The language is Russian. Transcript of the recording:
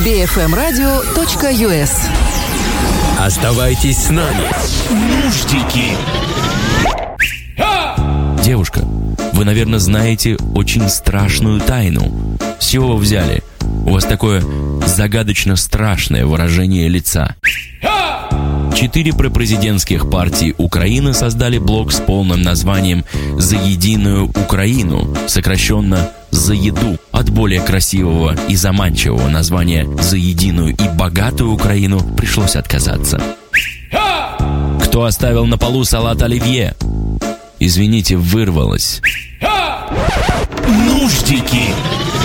bfmradio.us. Оставайтесь с нами. Нуждики. Девушка, вы, наверное, знаете очень страшную тайну. С чего вы взяли? У вас такое загадочно страшное выражение лица. 4 пропрезидентских партии Украины создали блок с полным названием «За единую Украину», сокращенно «За еду». От более красивого и заманчивого названия «За единую и богатую Украину» пришлось отказаться. Кто оставил на полу салат оливье? Извините, вырвалось. Нуждики.